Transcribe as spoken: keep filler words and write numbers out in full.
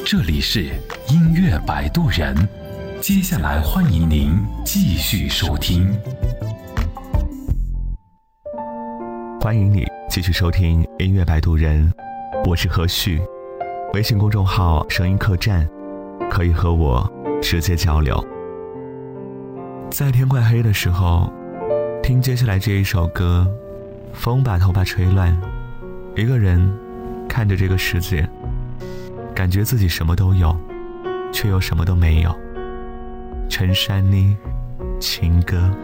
这里是音乐摆渡人，接下来欢迎您继续收听。 欢迎你继续收听音乐摆渡人，我是何旭，微信公众号声音客栈，可以和我直接交流。在天快黑的时候，听接下来这一首歌，风把头发吹乱，一个人看着这个世界，感觉自己什么都有，却又什么都没有。陈珊妮情歌。